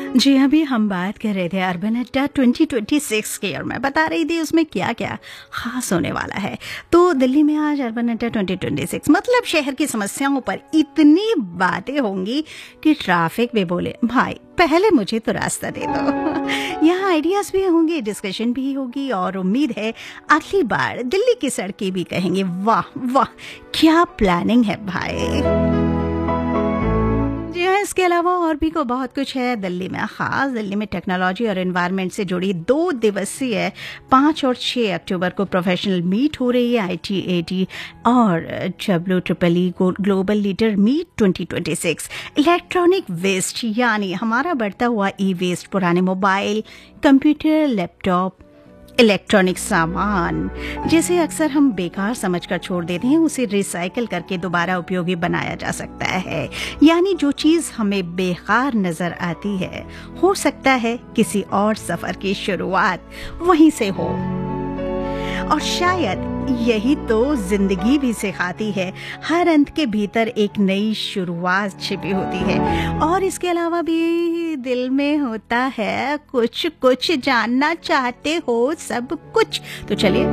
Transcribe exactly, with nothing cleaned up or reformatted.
जी, अभी हम बात कर रहे थे अर्बन अड्डा ट्वेंटी ट्वेंटी सिक्स की और मैं बता रही थी उसमें क्या क्या खास होने वाला है। तो दिल्ली में आज अर्बन अड्डा ट्वेंटी ट्वेंटी सिक्स मतलब शहर की समस्याओं पर इतनी बातें होंगी कि ट्रैफिक भी बोले भाई पहले मुझे तो रास्ता दे दो। यहाँ आइडियाज भी होंगे, डिस्कशन भी होगी और उम्मीद है अगली बार दिल्ली की सड़कें भी कहेंगे वाह वाह क्या प्लानिंग है भाई। जी हाँ, इसके अलावा और भी को बहुत कुछ है दिल्ली में खास। दिल्ली में टेक्नोलॉजी और एनवायरनमेंट से जुड़ी दो दिवसीय पाँच और छः अक्टूबर को प्रोफेशनल मीट हो रही है। आई टी ए टी और W triple E global leader meet twenty twenty six. Electronic waste यानी हमारा बढ़ता हुआ ई वेस्ट, पुराने मोबाइल, कंप्यूटर, लैपटॉप, इलेक्ट्रॉनिक सामान जिसे अक्सर हम बेकार समझकर छोड़ देते हैं, उसे रिसाइकल करके दोबारा उपयोगी बनाया जा सकता है। यानी जो चीज हमें बेकार नजर आती है, हो सकता है किसी और सफर की शुरुआत वहीं से हो। और शायद यही तो जिंदगी भी सिखाती है, हर अंत के भीतर एक नई शुरुआत छिपी होती है। और इसके अलावा भी दिल में होता है कुछ कुछ, जानना चाहते हो सब कुछ। तो चलिए